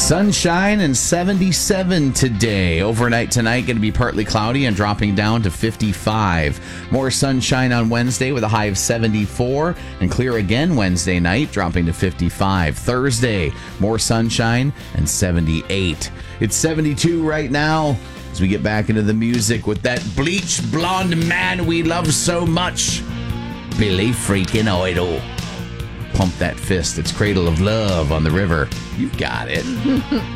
Sunshine and 77 today. Overnight tonight going to be partly cloudy and dropping down to 55. More sunshine on Wednesday with a high of 74 and clear again Wednesday night, dropping to 55. Thursday, more sunshine and 78. It's 72 right now as we get back into the music with that bleached blonde man we love so much, Billy freaking Idol. Pump that fist. It's Cradle of Love on the river. You got it.